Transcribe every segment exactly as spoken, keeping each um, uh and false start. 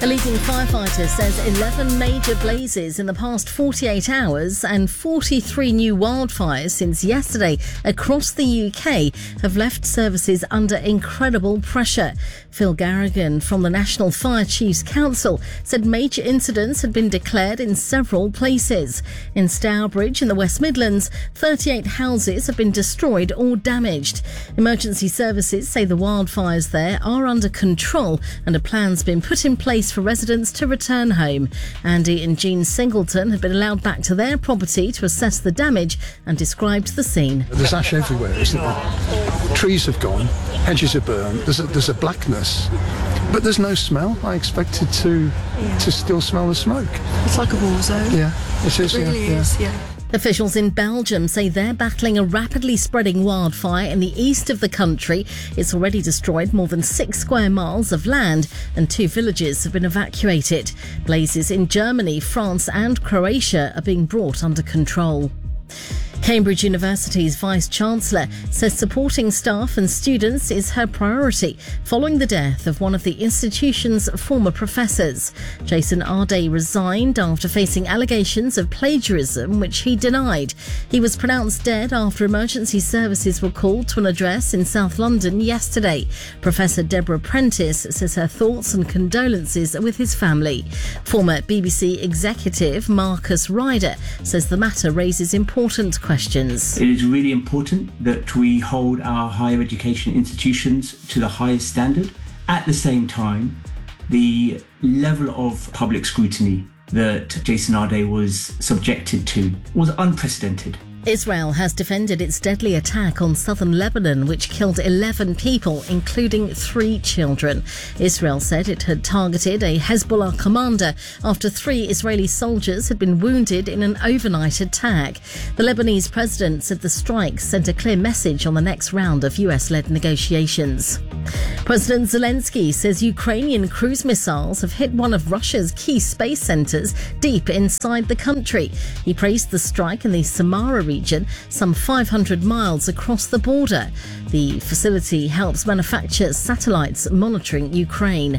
A leading firefighter says eleven major blazes in the past forty-eight hours and forty-three new wildfires since yesterday across the U K have left services under incredible pressure. Phil Garrigan from the National Fire Chiefs Council said major incidents had been declared in several places. In Stourbridge in the West Midlands, thirty-eight houses have been destroyed or damaged. Emergency services say the wildfires there are under control and a plan's been put in place for residents to return home. Andy and Jean Singleton have been allowed back to their property to assess the damage and described the scene. There's ash everywhere, isn't there? Trees have gone, hedges are burned, there's a, there's a blackness, but there's no smell. I expected to yeah. to still smell the smoke. It's like a war zone. Yeah, it is. It really yeah, is, yeah. yeah. Officials in Belgium say they're battling a rapidly spreading wildfire in the east of the country. It's already destroyed more than six square miles of land and two villages have been evacuated. Blazes in Germany, France and Croatia are being brought under control. Cambridge University's Vice-Chancellor says supporting staff and students is her priority following the death of one of the institution's former professors. Jason Arday resigned after facing allegations of plagiarism, which he denied. He was pronounced dead after emergency services were called to an address in South London yesterday. Professor Deborah Prentice says her thoughts and condolences are with his family. Former B B C executive Marcus Ryder says the matter raises important questions. It is really important that we hold our higher education institutions to the highest standard. At the same time, the level of public scrutiny that Jason Arday was subjected to was unprecedented. Israel has defended its deadly attack on southern Lebanon, which killed eleven people, including three children. Israel said it had targeted a Hezbollah commander after three Israeli soldiers had been wounded in an overnight attack. The Lebanese president said the strikes sent a clear message on the next round of U S-led negotiations. President Zelensky says Ukrainian cruise missiles have hit one of Russia's key space centres deep inside the country. He praised the strike in the Samara region. region, some five hundred miles across the border. The facility helps manufacture satellites monitoring Ukraine.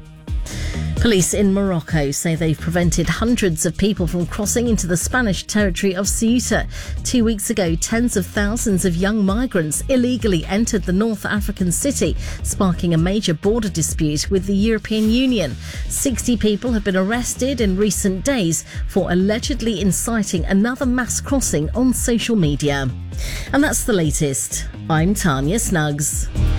Police in Morocco say they've prevented hundreds of people from crossing into the Spanish territory of Ceuta. Two weeks ago, tens of thousands of young migrants illegally entered the North African city, sparking a major border dispute with the European Union. sixty people have been arrested in recent days for allegedly inciting another mass crossing on social media. And that's the latest. I'm Tanya Snuggs.